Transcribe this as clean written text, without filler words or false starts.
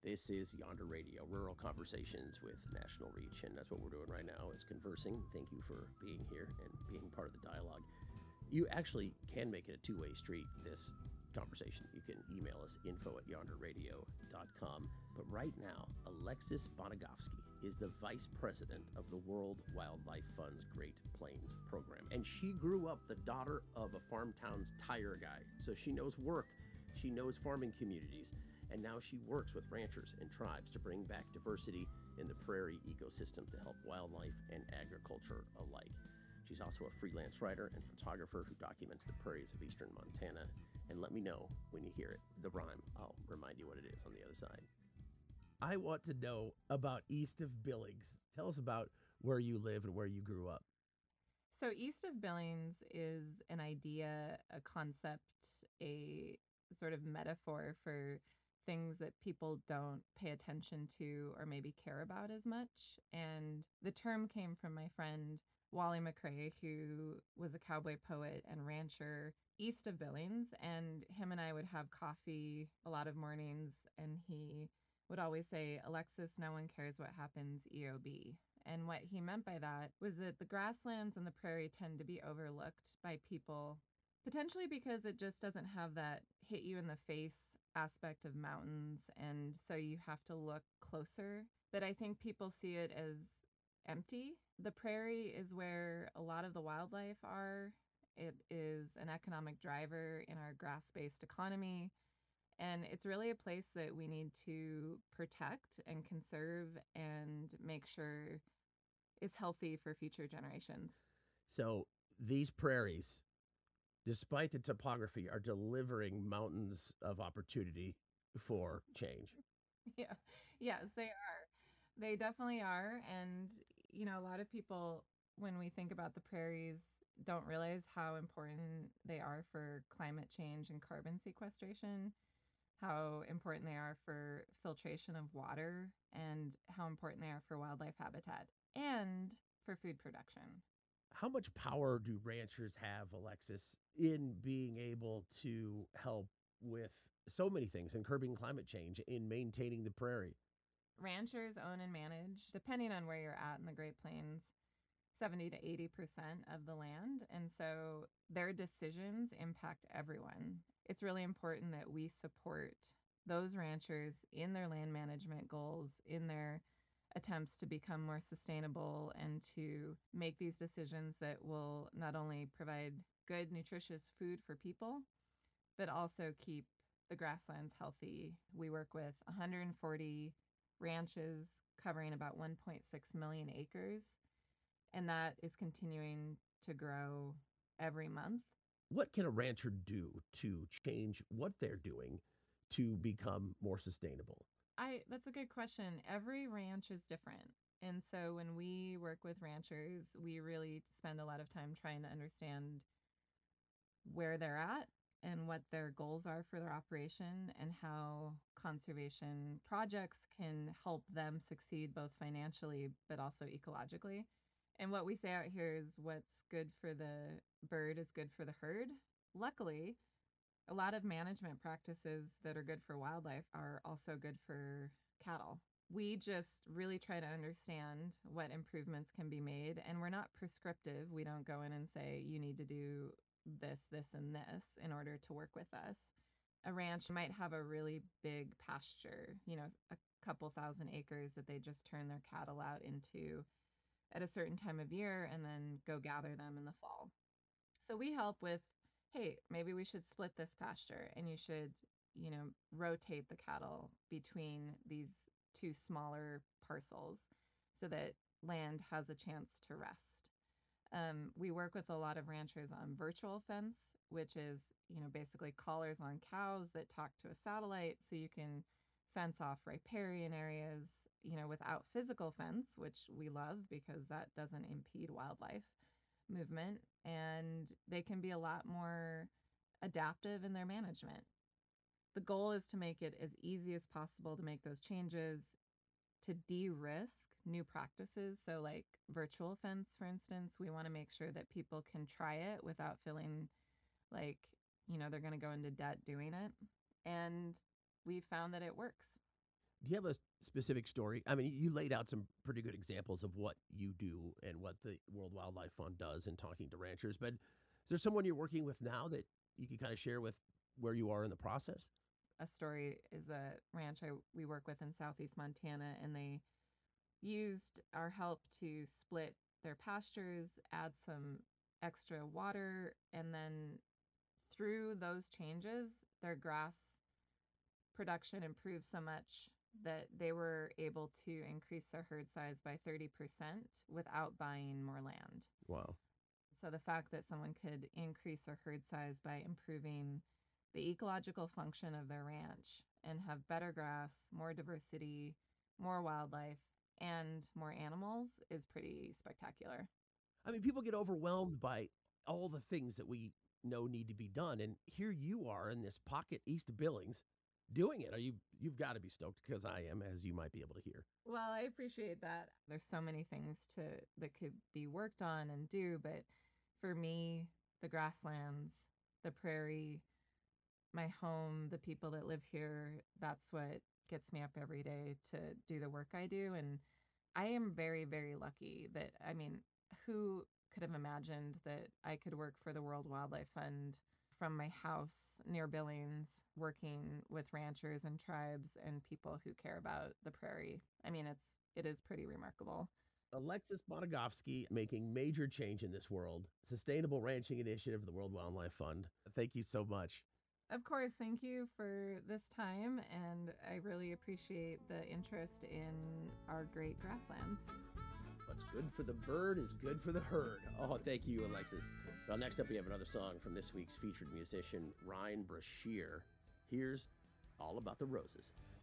This is Yonder Radio, rural conversations with national reach, and that's what we're doing right now is conversing. Thank you for being here and being part of the dialogue. You actually can make it a two-way street, this conversation. You can email us info@yonderradio.com. But right now, Alexis Bonagovsky is the vice president of the World Wildlife Fund's Great Plains program. And she grew up the daughter of a farm town's tire guy. So she knows work, she knows farming communities, and now she works with ranchers and tribes to bring back diversity in the prairie ecosystem to help wildlife and agriculture alike. She's also a freelance writer and photographer who documents the prairies of eastern Montana. And let me know when you hear it, the rhyme. I'll remind you what it is on the other side. I want to know about East of Billings. Tell us about where you live and where you grew up. So, East of Billings is an idea, a concept, a sort of metaphor for things that people don't pay attention to or maybe care about as much. And the term came from my friend Wally McCrae, who was a cowboy poet and rancher east of Billings. And him and I would have coffee a lot of mornings, and he would always say, Alexis, no one cares what happens EOB. And what he meant by that was that the grasslands and the prairie tend to be overlooked by people, potentially because it just doesn't have that hit you in the face aspect of mountains. And so you have to look closer. But I think people see it as empty. The prairie is where a lot of the wildlife are. It is an economic driver in our grass-based economy. And it's really a place that we need to protect and conserve and make sure is healthy for future generations. So these prairies, despite the topography, are delivering mountains of opportunity for change. Yeah. Yes, they are. They definitely are. And, a lot of people, when we think about the prairies, don't realize how important they are for climate change and carbon sequestration, how important they are for filtration of water, and how important they are for wildlife habitat and for food production. How much power do ranchers have, Alexis, in being able to help with so many things in curbing climate change, in maintaining the prairie? Ranchers own and manage, depending on where you're at in the Great Plains, 70 to 80% of the land. And so their decisions impact everyone. It's really important that we support those ranchers in their land management goals, in their attempts to become more sustainable and to make these decisions that will not only provide good, nutritious food for people, but also keep the grasslands healthy. We work with 140 ranches covering about 1.6 million acres, and that is continuing to grow every month. What can a rancher do to change what they're doing to become more sustainable? That's a good question. Every ranch is different. And so when we work with ranchers, we really spend a lot of time trying to understand where they're at and what their goals are for their operation and how conservation projects can help them succeed both financially but also ecologically. And what we say out here is what's good for the bird is good for the herd. Luckily, a lot of management practices that are good for wildlife are also good for cattle. We just really try to understand what improvements can be made, and we're not prescriptive. We don't go in and say, you need to do this, and this in order to work with us. A ranch might have a really big pasture, a couple thousand acres that they just turn their cattle out into at a certain time of year and then go gather them in the fall. So we help with, hey, maybe we should split this pasture and you should, rotate the cattle between these two smaller parcels so that land has a chance to rest. We work with a lot of ranchers on virtual fence, which is, basically collars on cows that talk to a satellite so you can fence off riparian areas, without physical fence, which we love because that doesn't impede wildlife movement. And they can be a lot more adaptive in their management. The goal is to make it as easy as possible to make those changes, to de-risk new practices. So like virtual fence, for instance, we want to make sure that people can try it without feeling like, they're going to go into debt doing it. And we found that it works. Do you have a specific story? I mean, you laid out some pretty good examples of what you do and what the World Wildlife Fund does in talking to ranchers, but is there someone you're working with now that you can kind of share with where you are in the process? A story is a ranch we work with in southeast Montana, and they used our help to split their pastures, add some extra water, and then through those changes, their grass production improved so much that they were able to increase their herd size by 30% without buying more land. Wow. So the fact that someone could increase their herd size by improving the ecological function of their ranch and have better grass, more diversity, more wildlife, and more animals is pretty spectacular. I mean, people get overwhelmed by all the things that we know need to be done, and here you are in this pocket east of Billings doing it. You've got to be stoked because I am, as you might be able to hear. Well, I appreciate that. There's so many things that could be worked on and do, but for me, the grasslands, the prairie, my home, the people that live here, that's what gets me up every day to do the work I do. And I am very, very lucky that, I mean, who could have imagined that I could work for the World Wildlife Fund from my house near Billings, working with ranchers and tribes and people who care about the prairie? I mean, it is pretty remarkable. Alexis Bonagovsky making major change in this world. Sustainable Ranching Initiative of the World Wildlife Fund. Thank you so much. Of course, thank you for this time, and I really appreciate the interest in our great grasslands. What's good for the bird is good for the herd. Oh, thank you, Alexis. Well, next up, we have another song from this week's featured musician, Ryan Brashear. Here's All About the Roses.